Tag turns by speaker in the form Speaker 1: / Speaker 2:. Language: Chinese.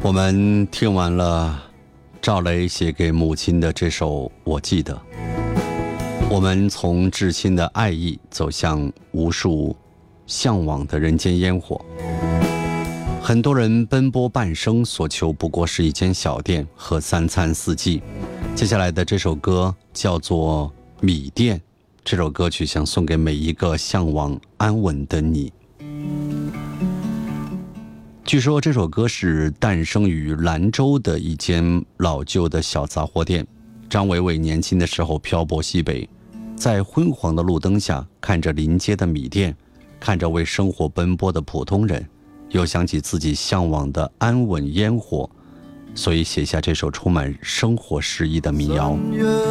Speaker 1: 我们听完了赵雷写给母亲的这首《我记得》，我们从至亲的爱意走向无数向往的人间烟火。很多人奔波半生，所求不过是一间小店和三餐四季。接下来的这首歌叫做《米店》，这首歌曲想送给每一个向往安稳的你。据说这首歌是诞生于兰州的一间老旧的小杂货店。张伟伟年轻的时候漂泊西北，在昏黄的路灯下看着临街的米店，看着为生活奔波的普通人，又想起自己向往的安稳烟火，所以写下这首充满生活诗意的民谣。